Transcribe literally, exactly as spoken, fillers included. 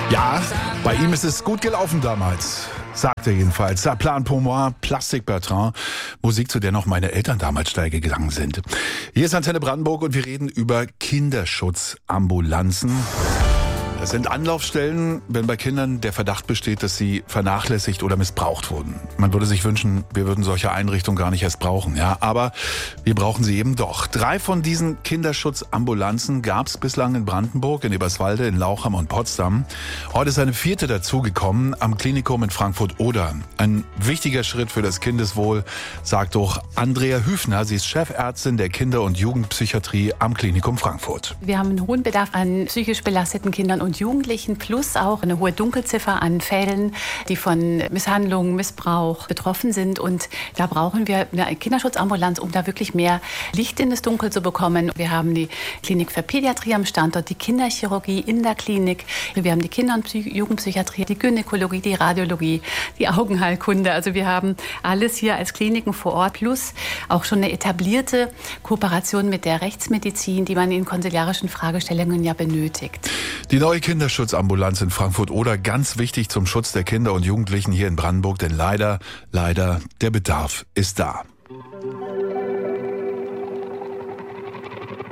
Ja, bei ihm ist es gut gelaufen damals, sagt er jedenfalls. Ça plan pour moi, Plastik Bertrand. Musik, zu der noch meine Eltern damals steil gegangen sind. Hier ist Antenne Brandenburg und wir reden über Kinderschutzambulanzen. Das sind Anlaufstellen, wenn bei Kindern der Verdacht besteht, dass sie vernachlässigt oder missbraucht wurden. Man würde sich wünschen, wir würden solche Einrichtungen gar nicht erst brauchen, ja, aber wir brauchen sie eben doch. Drei von diesen Kinderschutzambulanzen gab es bislang in Brandenburg, in Eberswalde, in Lauchhammer und Potsdam. Heute ist eine vierte dazugekommen am Klinikum in Frankfurt-Oder. Ein wichtiger Schritt für das Kindeswohl, sagt doch Andrea Hüfner. Sie ist Chefärztin der Kinder- und Jugendpsychiatrie am Klinikum Frankfurt. Wir haben einen hohen Bedarf an psychisch belasteten Kindern und Jugendlichen plus auch eine hohe Dunkelziffer an Fällen, die von Misshandlungen, Missbrauch betroffen sind. Und da brauchen wir eine Kinderschutzambulanz, um da wirklich mehr Licht in das Dunkel zu bekommen. Wir haben die Klinik für Pädiatrie am Standort, die Kinderchirurgie in der Klinik. Wir haben die Kinder- und Psy- Jugendpsychiatrie, die Gynäkologie, die Radiologie, die Augenheilkunde. Also wir haben alles hier als Kliniken vor Ort plus auch schon eine etablierte Kooperation mit der Rechtsmedizin, die man in konsiliarischen Fragestellungen ja benötigt. Die neue Kinderschutzambulanz in Frankfurt-Oder, ganz wichtig zum Schutz der Kinder und Jugendlichen hier in Brandenburg, denn leider, leider, der Bedarf ist da.